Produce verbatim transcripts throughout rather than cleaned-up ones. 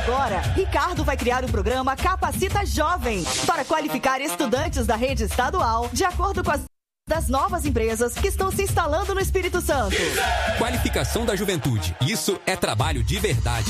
Agora, Ricardo vai criar o programa Capacita Jovem para qualificar estudantes da rede estadual de acordo com as das novas empresas que estão se instalando no Espírito Santo. Qualificação da juventude. Isso é trabalho de verdade.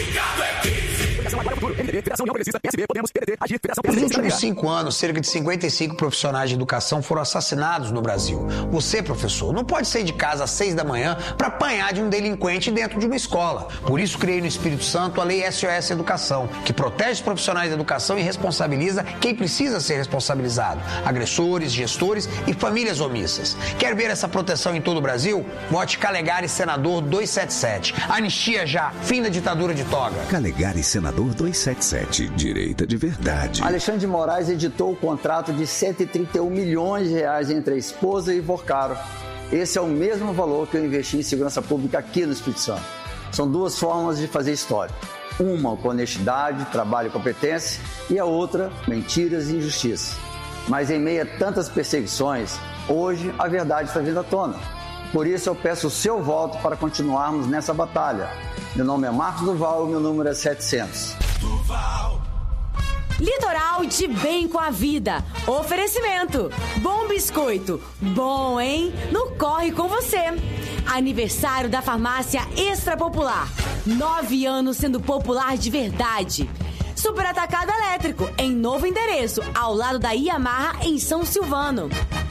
Nos últimos cinco anos, cerca de cinquenta e cinco profissionais de educação foram assassinados no Brasil. Você, professor, não pode sair de casa às seis da manhã para apanhar de um delinquente dentro de uma escola. Por isso, criei no Espírito Santo a Lei S O S Educação, que protege os profissionais da educação e responsabiliza quem precisa ser responsabilizado: agressores, gestores e famílias omissas. Quer ver essa proteção em todo o Brasil? Vote Calegari, senador duzentos e setenta e sete. Anistia já. Fim da ditadura de toga. Calegari, senador duzentos e setenta e sete. Direita de verdade. Alexandre de Moraes editou o contrato de cento e trinta e um milhões de reais entre a esposa e Vocaro. Esse é o mesmo valor que eu investi em segurança pública aqui no Espírito Santo. São duas formas de fazer história. Uma com honestidade, trabalho e competência, e a outra, mentiras e injustiça. Mas em meio a tantas perseguições, hoje a verdade está vindo à tona. Por isso eu peço o seu voto para continuarmos nessa batalha. Meu nome é Marcos Duval e meu número é setecentos. Duval. Litoral de bem com a vida. Oferecimento. Bom biscoito. Bom, hein? No Corre com você. Aniversário da farmácia Extra Popular. Nove anos sendo popular de verdade. Super Atacado Elétrico, em novo endereço, ao lado da Yamaha, em São Silvano.